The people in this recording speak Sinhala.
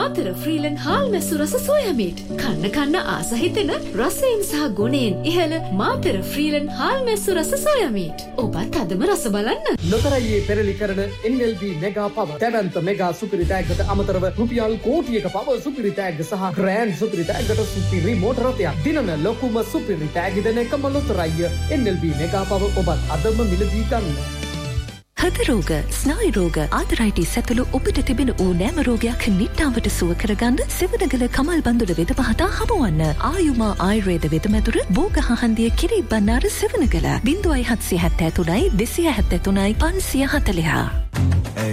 මාතර ෆ්‍රීලන් හාල් මැස්සු රස සෝයා මීට්. කන්න ආස හිතෙන රසයෙන් සහ ගුණයෙන් ඉහළ මාතර ෆ්‍රීලන් හාල් මැස්සු රස සෝයා මීට්. ඔබත් අදම රස බලන්න. ලොතරැයියේ පෙරලි කරන NLB මෙගා පවර්. දැවැන්ත මෙගා සුපිරි තෑග්ගට අමතරව රුපියල් කෝටියක පවර් සුපිරි තෑග්ග සහ ග්‍රෑන්ඩ් සුපිරි තෑග්ගට සුපිරි මෝටර රථයක්. දිනන ලොකුම සුපිරි තෑග්ග දෙන එකම ලොතරැයිය NLB මෙගා පවර්. ඔබත් අදම මිලදී ගන්න. හෘද රෝග, ස්නායු රෝග, ආතරයිටිස් ඇතුළු ඔබට තිබෙන ඕනෑම රෝගයක් නිට්ටාවට සුව කරගන්න සෙවණගල කමල් බන්දුල වෙද පහතා හමුවන්න. ආයුමා ආයුර්වේද වෙදමැදුර බෝගහහන්දිය කිරි බණ්ණාර සෙවණගල 0773 273 540.